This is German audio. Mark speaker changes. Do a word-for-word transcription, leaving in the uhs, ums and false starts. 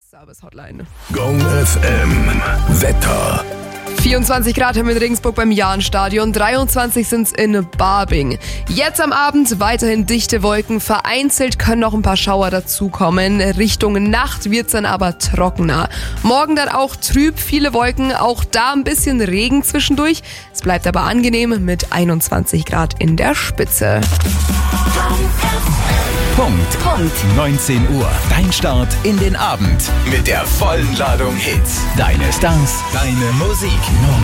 Speaker 1: Service Hotline.
Speaker 2: Gong F M Wetter.
Speaker 1: vierundzwanzig Grad haben wir in Regensburg beim Jahnstadion, dreiundzwanzig sind es in Barbing. Jetzt am Abend weiterhin dichte Wolken, vereinzelt können noch ein paar Schauer dazukommen. Richtung Nacht wird es dann aber trockener. Morgen dann auch trüb, viele Wolken, auch da ein bisschen Regen zwischendurch. Es bleibt aber angenehm mit einundzwanzig Grad in der Spitze.
Speaker 3: Punkt. Punkt. neunzehn Uhr. Dein Start in den Abend. Mit der vollen Ladung Hits. Deine Stars. Deine Musik.